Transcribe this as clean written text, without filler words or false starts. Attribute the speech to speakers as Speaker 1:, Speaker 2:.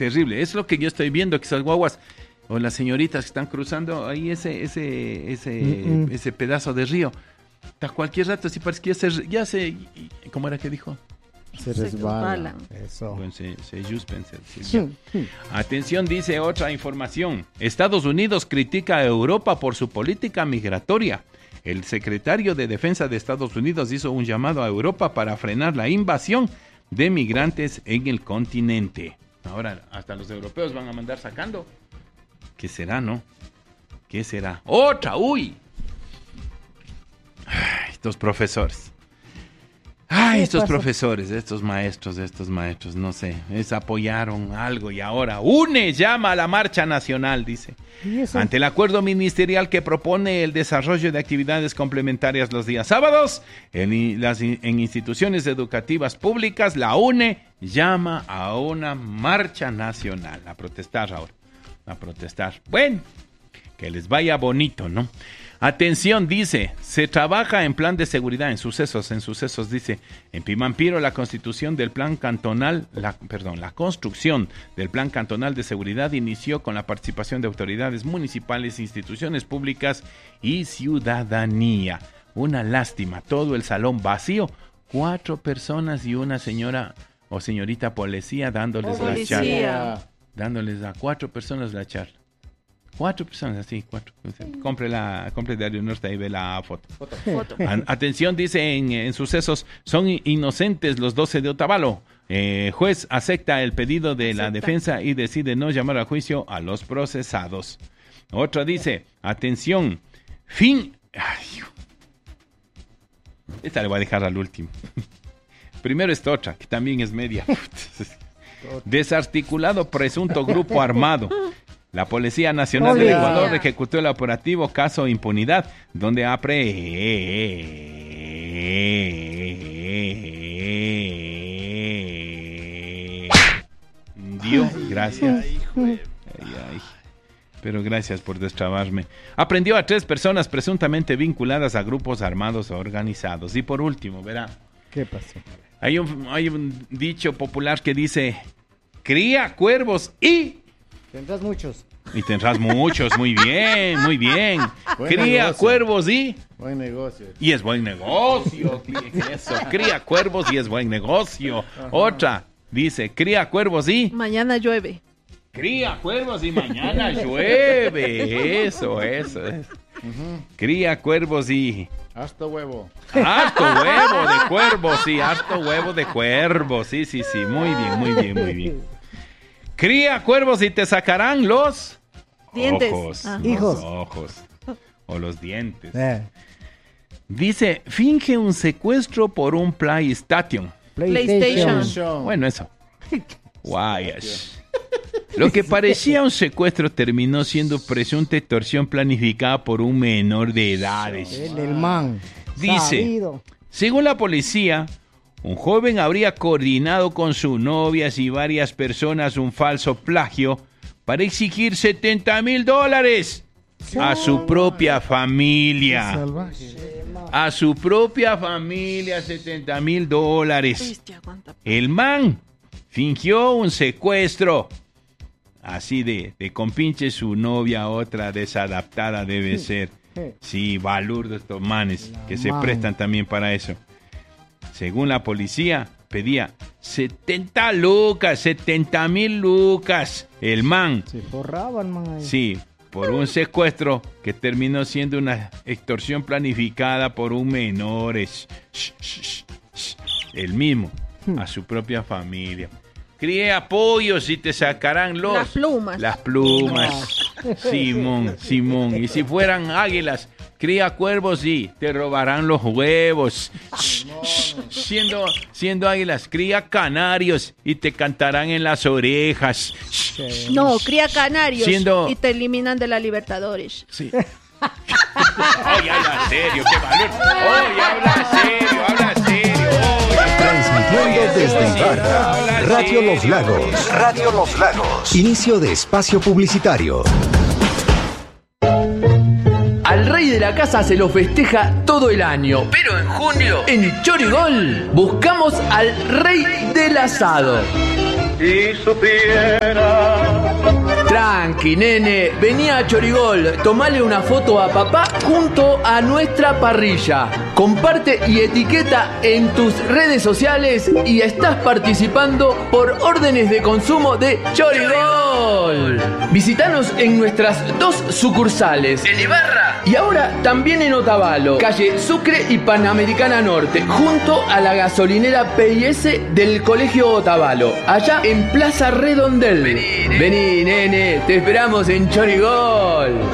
Speaker 1: terrible. Es lo que yo estoy viendo, que esas guaguas o las señoritas que están cruzando ahí ese pedazo de río. A cualquier rato sí parece que ya se ¿cómo era que dijo?
Speaker 2: Se resbalan.
Speaker 3: Eso.
Speaker 1: Bueno, se juspen. Atención, dice otra información. Estados Unidos critica a Europa por su política migratoria. El secretario de Defensa de Estados Unidos hizo un llamado a Europa para frenar la invasión de migrantes en el continente. Ahora, hasta los europeos van a mandar sacando. ¿Qué será, no? ¿Qué será? ¡Otra! ¡Uy! Ay, estos profesores. Ay, estos profesores, estos maestros, no sé, apoyaron algo y ahora UNE llama a la marcha nacional, dice. Ante el acuerdo ministerial que propone el desarrollo de actividades complementarias los días sábados, en instituciones educativas públicas, la UNE llama a una marcha nacional, a protestar ahora, a protestar. Bueno, que les vaya bonito, ¿no? Atención, dice, se trabaja en plan de seguridad, en sucesos, dice, en Pimampiro la construcción del plan cantonal de seguridad inició con la participación de autoridades municipales, instituciones públicas y ciudadanía. Una lástima, todo el salón vacío, 4 personas y una señora o señorita policía dándoles la charla. Dándoles a 4 personas la charla. 4 personas, así, 4. Compre Diario Norte y ve la foto. Atención, dice en sucesos, son inocentes los 12 de Otavalo. Juez acepta el pedido de la defensa y decide no llamar a juicio a los procesados. Otra dice, atención, fin... Ay, esta le voy a dejar al último. Primero esta otra, que también es media. Desarticulado presunto grupo armado. La Policía Nacional del Ecuador ejecutó el operativo Caso Impunidad, donde gracias. Pero gracias por destrabarme. Aprendió a 3 personas presuntamente vinculadas a grupos armados organizados. Y por último, verá.
Speaker 3: ¿Qué pasó?
Speaker 1: Hay un dicho popular que dice, cría cuervos y...
Speaker 3: Tendrás muchos.
Speaker 1: Y tendrás muchos, muy bien. Cría negocio. Cuervos y...
Speaker 3: Buen negocio.
Speaker 1: Y es buen negocio. Eso, cría cuervos y es buen negocio. Ajá. Otra, dice, cría cuervos y...
Speaker 2: Mañana llueve.
Speaker 1: Cría cuervos y mañana llueve. Eso es. Uh-huh. Cría cuervos y...
Speaker 3: Harto huevo.
Speaker 1: Harto huevo de cuervo, sí. Harto huevo de cuervo. Sí. Muy bien. Cría cuervos y te sacarán los
Speaker 2: dientes.
Speaker 1: Ojos.
Speaker 3: Hijos.
Speaker 1: Los ojos. O los dientes. Dice, finge un secuestro por un PlayStation. Bueno, eso. Guayas. Lo que parecía un secuestro terminó siendo presunta extorsión planificada por un menor de edades.
Speaker 3: El man.
Speaker 1: Dice, sabido. Según la policía, un joven habría coordinado con sus novias y varias personas un falso plagio para exigir $70,000 a su propia familia. A su propia familia, $70,000. El man fingió un secuestro. Así de compinche su novia, otra desadaptada debe ser. Sí, balurdo estos manes que se prestan también para eso. Según la policía, pedía 70,000 lucas. El man.
Speaker 3: Se forraban, man. Ahí.
Speaker 1: Sí, por un secuestro que terminó siendo una extorsión planificada por un menor. El mismo, a su propia familia. Cría pollos y te sacarán las plumas. Simón. Y si fueran águilas, cría cuervos y te robarán los huevos. Siendo águilas, cría canarios y te cantarán en las orejas.
Speaker 2: No, cría canarios y te eliminan de la Libertadores.
Speaker 1: Sí. Oye, habla serio, qué valor. Oye, habla serio.
Speaker 4: Transmitiendo desde Ibarra, Radio Los Lagos. Inicio de espacio publicitario.
Speaker 5: Al rey de la casa se lo festeja todo el año, pero en junio, en Chorigol, buscamos al rey del asado.
Speaker 6: si supiera.
Speaker 5: Tranqui, nene, vení a Chorigol, tomale una foto a papá junto a nuestra parrilla. Comparte y etiqueta en tus redes sociales y estás participando por órdenes de consumo de Chorigol. Visítanos en nuestras 2 sucursales, en Ibarra y ahora también en Otavalo, calle Sucre y Panamericana Norte, junto a la gasolinera P&S del Colegio Otavalo, allá en Plaza Redondel. Vení, nene, te esperamos en Chorigol.